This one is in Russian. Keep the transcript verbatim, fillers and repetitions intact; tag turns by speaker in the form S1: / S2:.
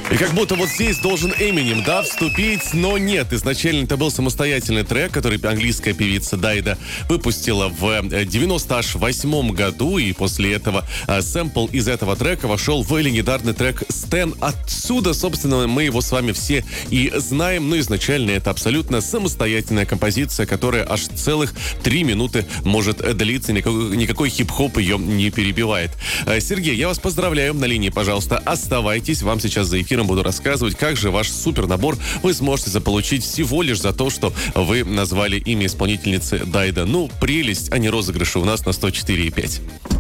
S1: И как будто вот здесь должен Эминем, да, вступить, но нет. Изначально это был самостоятельный трек, который английская певица Дайда выпустила в девяносто восьмом году, и после этого а, сэмпл из этого трека вошел в легендарный трек «Stan». Отсюда, собственно, мы его с вами все и знаем, но изначально это абсолютно самостоятельная композиция, которая аж целых три минуты может длиться, никакой, никакой хип-хоп ее не перебивает. Сергей, я вас поздравляю, на линии, пожалуйста, оставайтесь, вам сейчас за эфиром буду рассказывать, как же ваш супер набор вы сможете заполучить всего лишь за то, что вы назвали имя исполнительницы Дайда. Ну, прелесть, а не розыгрыши у нас на сто четыре и пять.